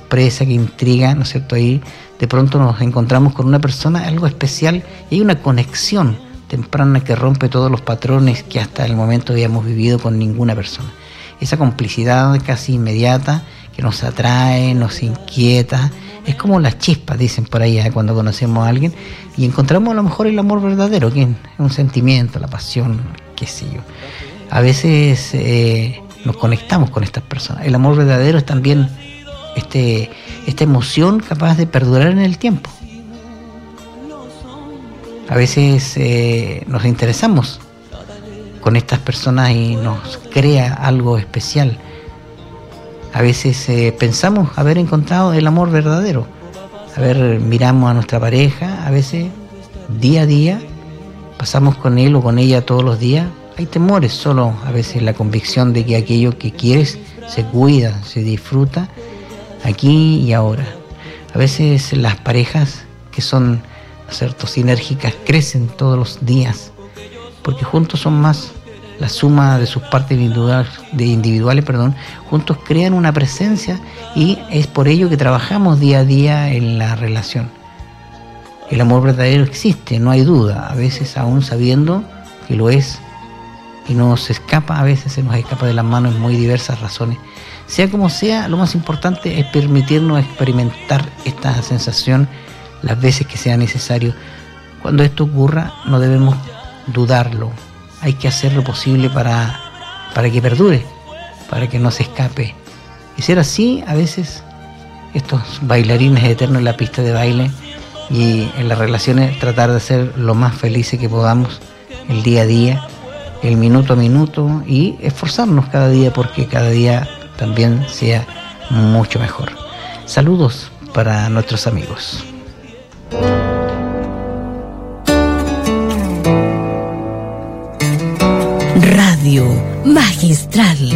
sorpresa, que intriga, ¿no es cierto? Ahí de pronto nos encontramos con una persona, algo especial, y hay una conexión temprana que rompe todos los patrones que hasta el momento habíamos vivido con ninguna persona. Esa complicidad casi inmediata que nos atrae, nos inquieta, es como las chispas, dicen por ahí, cuando conocemos a alguien y encontramos a lo mejor el amor verdadero, que es un sentimiento, la pasión, qué sé yo. A veces nos conectamos con estas personas. El amor verdadero es también esta emoción capaz de perdurar en el tiempo. A veces nos interesamos con estas personas y nos crea algo especial. A veces pensamos haber encontrado el amor verdadero. Miramos a nuestra pareja, a veces día a día, pasamos con él o con ella todos los días. Hay temores, solo a veces la convicción de que aquello que quieres se cuida, se disfruta aquí y ahora. A veces las parejas que son, ¿no es cierto?, sinérgicas, crecen todos los días, porque juntos son más. La suma de sus partes individuales, juntos crean una presencia y es por ello que trabajamos día a día en la relación. El amor verdadero existe, no hay duda, a veces aún sabiendo que lo es y nos escapa, a veces se nos escapa de las manos en muy diversas razones. Sea como sea, lo más importante es permitirnos experimentar esta sensación las veces que sea necesario. Cuando esto ocurra, no debemos dudarlo. Hay que hacer lo posible para que perdure, para que no se escape. Y ser así, a veces, estos bailarines eternos en la pista de baile y en las relaciones, tratar de ser lo más felices que podamos, el día a día, el minuto a minuto, y esforzarnos cada día porque cada día también sea mucho mejor. Saludos para nuestros amigos. Radio Magistral.